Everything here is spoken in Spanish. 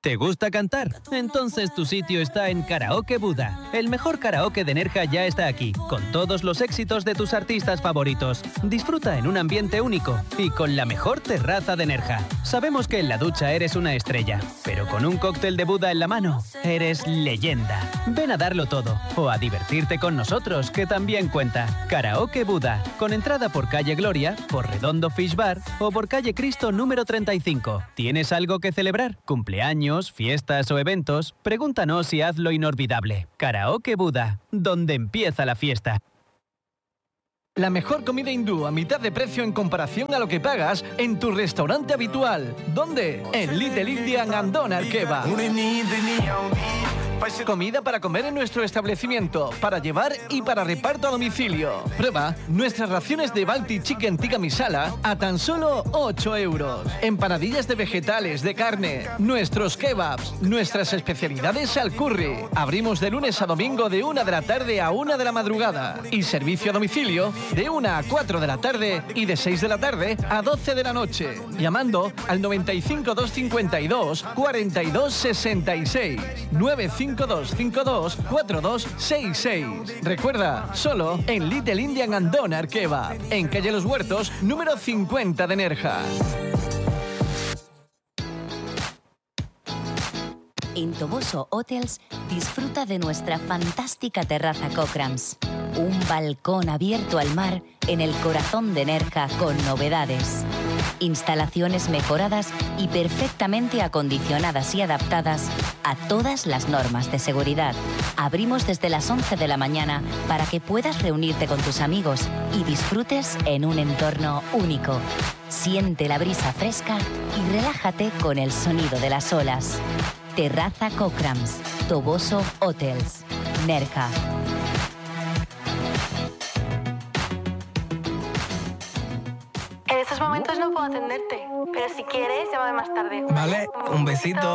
¿Te gusta cantar? Entonces tu sitio está en Karaoke Buda. El mejor karaoke de Nerja ya está aquí, con todos los éxitos de tus artistas favoritos. Disfruta en un ambiente único y con la mejor terraza de Nerja. Sabemos que en la ducha eres una estrella, pero con un cóctel de Buda en la mano, eres leyenda. Ven a darlo todo o a divertirte con nosotros, que también cuenta. Karaoke Buda, con entrada por calle Gloria, por Redondo Fish Bar o por calle Cristo número 35. ¿Tienes algo que celebrar? ¿Cumpleaños, fiestas o eventos? Pregúntanos y hazlo inolvidable. Karaoke Buda, donde empieza la fiesta. La mejor comida hindú a mitad de precio en comparación a lo que pagas en tu restaurante habitual. ¿Dónde? En Little Indian and Doner Kebab. Comida para comer en nuestro establecimiento, para llevar y para reparto a domicilio. Prueba nuestras raciones de Balti Chicken Tikka Masala a tan solo 8 euros. Empanadillas de vegetales, de carne, nuestros kebabs, nuestras especialidades al curry. Abrimos de lunes a domingo de 1 de la tarde a 1 de la madrugada. Y servicio a domicilio de 1 a 4 de la tarde y de 6 de la tarde a 12 de la noche. Llamando al 95 252 42 66 95 252 4266. Recuerda, solo en Little Indian and Doner Kebab, en calle Los Huertos, número 50 de Nerja. En Toboso Hotels disfruta de nuestra fantástica terraza Cochrams. Un balcón abierto al mar en el corazón de Nerja con novedades. Instalaciones mejoradas y perfectamente acondicionadas y adaptadas a todas las normas de seguridad. Abrimos desde las 11 de la mañana para que puedas reunirte con tus amigos y disfrutes en un entorno único. Siente la brisa fresca y relájate con el sonido de las olas. Terraza Cochrams, Toboso Hotels, Nerja. En estos momentos no puedo atenderte, pero si quieres, llámame más tarde. Vale, un besito.